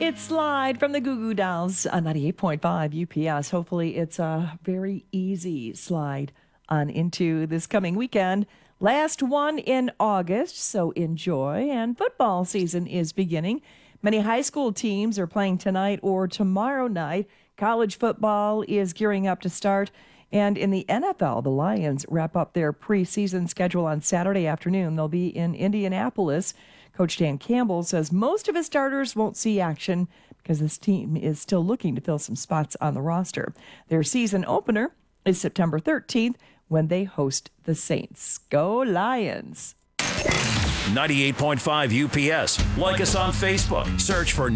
It's Slide from the Goo Goo Dolls on 98.5 UPS. Hopefully it's a very easy slide on into this coming weekend. Last one in August, so enjoy. And football season is beginning. Many high school teams are playing tonight or tomorrow night. College football is gearing up to start. And in the NFL, the Lions wrap up their preseason schedule on Saturday afternoon. They'll be in Indianapolis. Coach Dan Campbell says most of his starters won't see action because this team is still looking to fill some spots on the roster. Their season opener is September 13th when they host the Saints. Go Lions! 98.5 UPS. Like us on Facebook. Search for